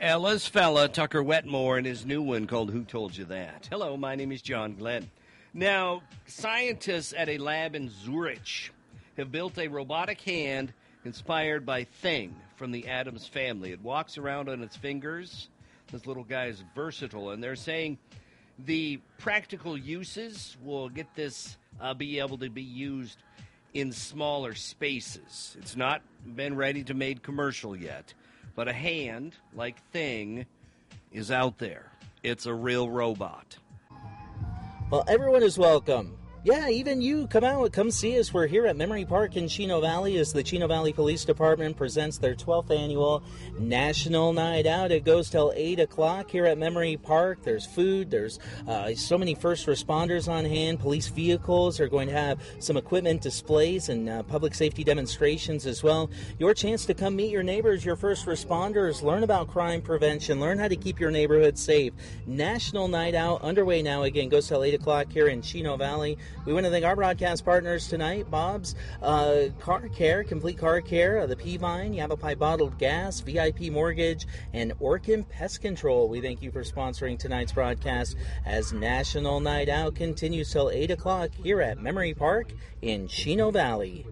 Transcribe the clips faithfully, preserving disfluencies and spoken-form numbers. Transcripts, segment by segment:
Ella's fella, Tucker Wetmore, and his new one called Who Told You That? Hello, my name is John Glenn. Now, scientists at a lab in Zurich have built a robotic hand inspired by Thing from the Addams Family. It walks around on its fingers. This little guy is versatile, and they're saying the practical uses will get this uh, be able to be used in smaller spaces. It's not been ready to made commercial yet, but a hand like Thing is out there. It's a real robot. Well, everyone is welcome. Yeah, even you, come out, come see us. We're here at Memory Park in Chino Valley as the Chino Valley Police Department presents their twelfth annual National Night Out. It goes till eight o'clock here at Memory Park. There's food, there's uh, so many first responders on hand. Police vehicles are going to have some equipment displays and uh, public safety demonstrations as well. Your chance to come meet your neighbors, your first responders, learn about crime prevention, learn how to keep your neighborhood safe. National Night Out underway now. Again, goes till eight o'clock here in Chino Valley. We want to thank our broadcast partners tonight, Bob's uh, Car Care, Complete Car Care, uh, the P-Vine, Yavapai Bottled Gas, V I P Mortgage, and Orkin Pest Control. We thank you for sponsoring tonight's broadcast as National Night Out continues till eight o'clock here at Memory Park in Chino Valley.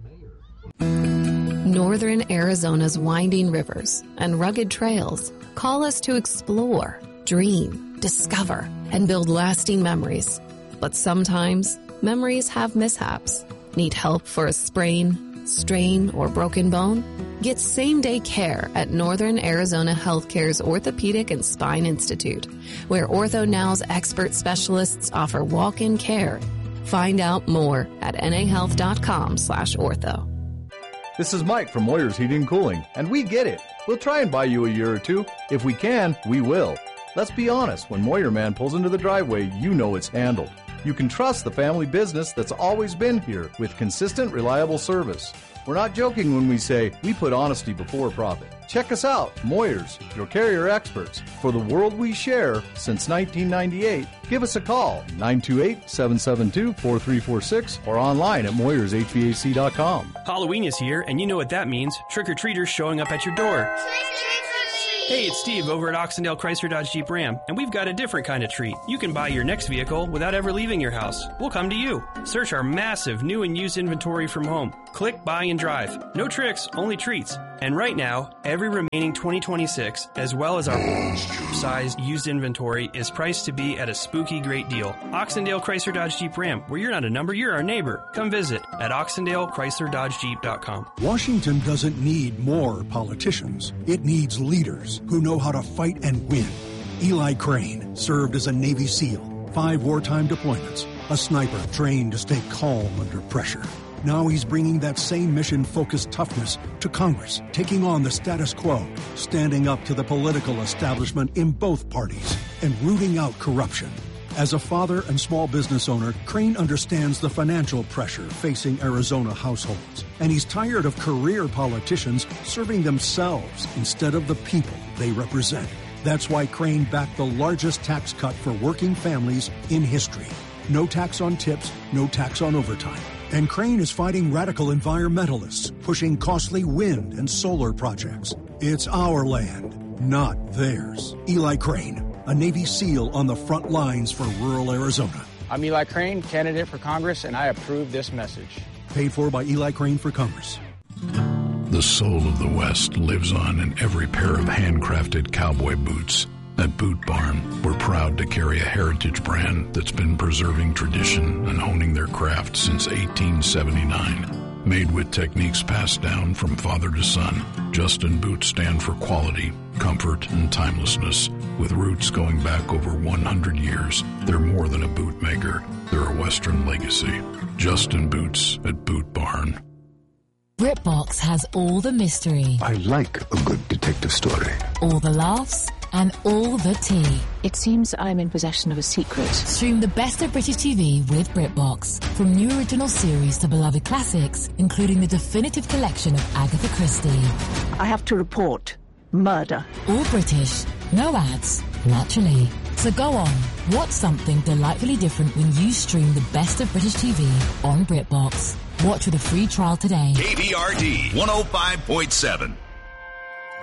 Northern Arizona's winding rivers and rugged trails call us to explore, dream, discover, and build lasting memories. But sometimes, memories have mishaps. Need help for a sprain, strain, or broken bone? Get same-day care at Northern Arizona Healthcare's Orthopedic and Spine Institute, where OrthoNow's expert specialists offer walk-in care. Find out more at nahealth.com slash ortho. This is Mike from Moyer's Heating and Cooling, and we get it. We'll try and buy you a year or two. If we can, we will. Let's be honest, when Moyer Man pulls into the driveway, you know it's handled. You can trust the family business that's always been here with consistent, reliable service. We're not joking when we say we put honesty before profit. Check us out, Moyers, your carrier experts. For the world we share since nineteen ninety-eight, give us a call, nine two eight, seven seven two, four three four six, or online at moyers h v a c dot com. Halloween is here, and you know what that means. Trick-or-treaters showing up at your door. Hey, it's Steve over at Oxendale Chrysler Dodge Jeep Ram, and we've got a different kind of treat. You can buy your next vehicle without ever leaving your house. We'll come to you. Search our massive new and used inventory from home. Click, buy, and drive. No tricks, only treats. And right now, every remaining twenty twenty-six, as well as our sized used inventory, is priced to be at a spooky great deal. Oxendale Chrysler Dodge Jeep Ram, where you're not a number, you're our neighbor. Come visit at oxendale chrysler dodge jeep dot com. Washington doesn't need more politicians. It needs leaders who know how to fight and win. Eli Crane served as a Navy SEAL, five wartime deployments, a sniper trained to stay calm under pressure. Now he's bringing that same mission-focused toughness to Congress, taking on the status quo, standing up to the political establishment in both parties, and rooting out corruption. As a father and small business owner, Crane understands the financial pressure facing Arizona households, and he's tired of career politicians serving themselves instead of the people they represent. That's why Crane backed the largest tax cut for working families in history. No tax on tips, no tax on overtime. And Crane is fighting radical environmentalists, pushing costly wind and solar projects. It's our land, not theirs. Eli Crane, a Navy SEAL on the front lines for rural Arizona. I'm Eli Crane, candidate for Congress, and I approve this message. Paid for by Eli Crane for Congress. The soul of the West lives on in every pair of handcrafted cowboy boots. At Boot Barn, we're proud to carry a heritage brand that's been preserving tradition and honing their craft since eighteen seventy-nine. Made with techniques passed down from father to son, Justin boots stand for quality, comfort, and timelessness. With roots going back over one hundred years, they're more than a boot maker. They're a Western legacy. Justin Boots at Boot Barn. BritBox has all the mystery. I like a good detective story. All the laughs and all the tea. It seems I'm in possession of a secret. Stream the best of British T V with BritBox. From new original series to beloved classics, including the definitive collection of Agatha Christie. I have to report murder. All British, no ads, naturally. So go on, watch something delightfully different when you stream the best of British T V on BritBox. Watch with a free trial today. K B R D one oh five point seven.